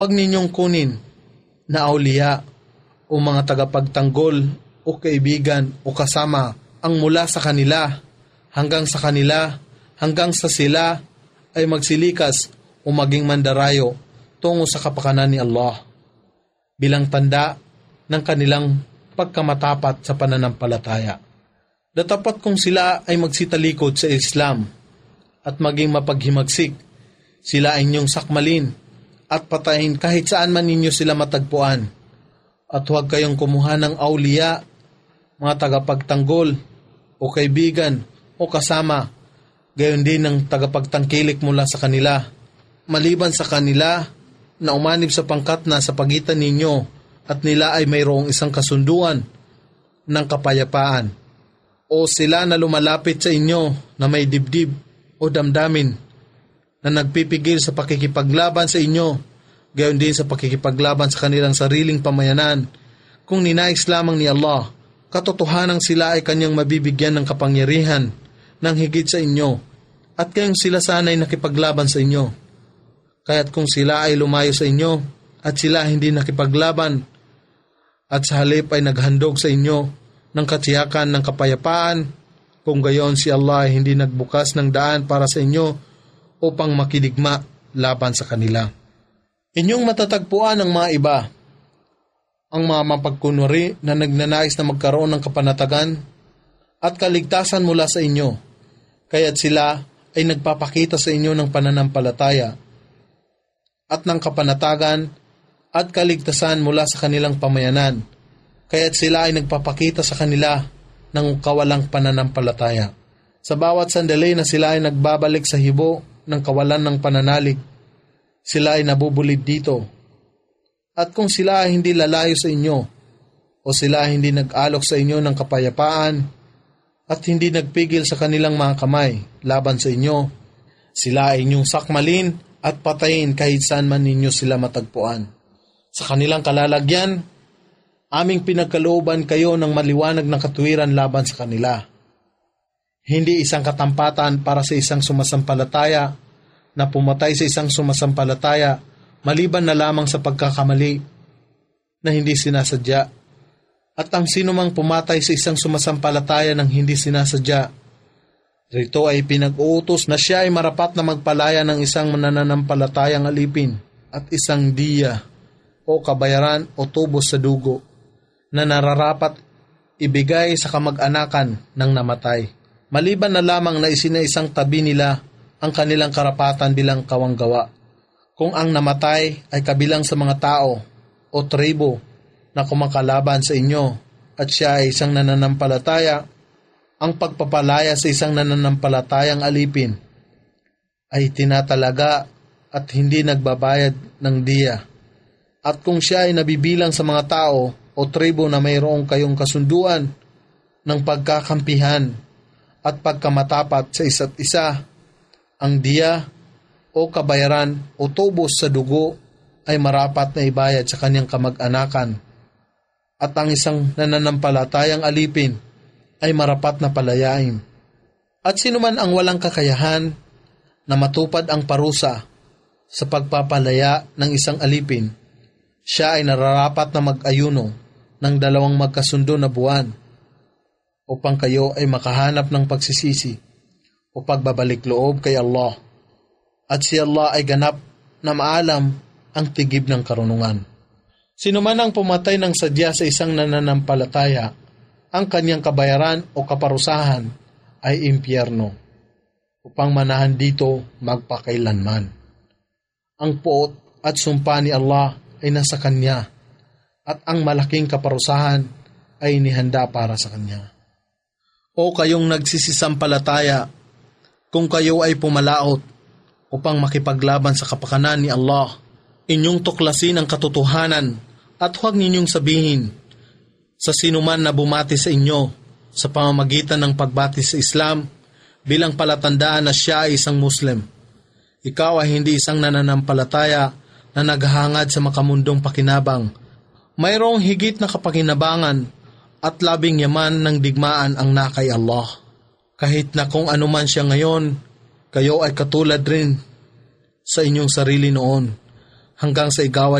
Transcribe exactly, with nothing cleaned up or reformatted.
Huwag ninyong kunin na awliya o mga tagapagtanggol o kaibigan o kasama ang mula sa kanila hanggang sa kanila hanggang sa sila ay magsilikas o maging mandarayo tungo sa kapakanan ni Allah bilang tanda ng kanilang pagkamatapat sa pananampalataya. Datapat kung sila ay magsitalikod sa Islam at maging mapaghimagsik, sila ay inyong sakmalin at patayin kahit saan man ninyo sila matagpuan. At huwag kayong kumuha ng awliya, mga tagapagtanggol o kaibigan o kasama, gayon din ng tagapagtangkilik mula sa kanila, maliban sa kanila na umanib sa pangkat na sa pagitan ninyo at nila ay mayroong isang kasunduan ng kapayapaan, o sila na lumalapit sa inyo na may dibdib o damdamin na nagpipigil sa pakikipaglaban sa inyo, gayon din sa pakikipaglaban sa kanilang sariling pamayanan. Kung ninais lamang ni Allah, katotohanan sila ay kanyang mabibigyan ng kapangyarihan ng higit sa inyo, at kayong sila sana'y nakipaglaban sa inyo. Kaya't kung sila ay lumayo sa inyo at sila hindi nakipaglaban at sa halip ay naghandog sa inyo ng katiyakan ng kapayapaan, kung gayon si Allah ay hindi nagbukas ng daan para sa inyo upang makidigma laban sa kanila. Inyong matatagpuan ang mga iba, ang mga mapagkunwari na nagnanais na magkaroon ng kapanatagan at kaligtasan mula sa inyo, kaya't sila ay nagpapakita sa inyo ng pananampalataya at ng kapanatagan at kaligtasan mula sa kanilang pamayanan, kaya't sila ay nagpapakita sa kanila ng kawalang pananampalataya. Sa bawat sandali na sila ay nagbabalik sa hibo ng kawalan ng pananalig, sila ay nabubulid dito. At kung sila ay hindi lalayo sa inyo, o sila ay hindi nag-alok sa inyo ng kapayapaan, at hindi nagpigil sa kanilang mga kamay laban sa inyo, sila ay inyong sakmalin at patayin kahit saan man ninyo sila matagpuan. Sa kanilang kalalagyan, aming pinagkalooban kayo ng maliwanag na katuwiran laban sa kanila. Hindi isang katampatan para sa isang sumasampalataya na pumatay sa isang sumasampalataya maliban na lamang sa pagkakamali na hindi sinasadya. At ang sinumang pumatay sa isang sumasampalataya ng hindi sinasadya, rito ay pinag-uutos na siya ay marapat na magpalaya ng isang mananampalatayang alipin at isang diya o kabayaran o tubos sa dugo na nararapat ibigay sa kamag-anakan ng namatay, maliban na lamang na isinaisang tabi nila ang kanilang karapatan bilang kawanggawa. Kung ang namatay ay kabilang sa mga tao o tribo na kumakalaban sa inyo at siya ay isang nananampalataya, ang pagpapalaya sa isang nananampalatayang alipin ay tinatalaga at hindi nagbabayad ng diya. At kung siya ay nabibilang sa mga tao o tribo na mayroong kayong kasunduan ng pagkakampihan at pagkamatapat sa isa't isa, ang diya o kabayaran o tubos sa dugo ay marapat na ibayad sa kanyang kamag-anakan, at ang isang nananampalatayang alipin ay marapat na palayain. At sinuman ang walang kakayahan na matupad ang parusa sa pagpapalaya ng isang alipin, siya ay nararapat na mag-ayuno ng dalawang magkasundo na buwan upang kayo ay makahanap ng pagsisisi o pagbabalik loob kay Allah. At si Allah ay ganap na maalam ang tigib ng karunungan. Sino man ang pumatay ng sadya sa isang nananampalataya, ang kanyang kabayaran o kaparusahan ay impyerno, upang manahan dito magpakailanman. Ang puot at sumpa ni Allah ay nasa kanya, at ang malaking kaparusahan ay inihanda para sa kanya. O kayong nagsisisampalataya, kung kayo ay pumalaot upang makipaglaban sa kapakanan ni Allah, inyong tuklasin ang katotohanan at huwag ninyong sabihin sa sinuman na bumati sa inyo sa pamamagitan ng pagbati sa Islam bilang palatandaan na siya ay isang Muslim. Ikaw ay hindi isang nananampalataya na naghahangad sa makamundong pakinabang. Mayroong higit na kapakinabangan at labing yaman ng digmaan ang nakay Allah. Kahit na kung anuman siya ngayon, kayo ay katulad rin sa inyong sarili noon. hanggang sa igawa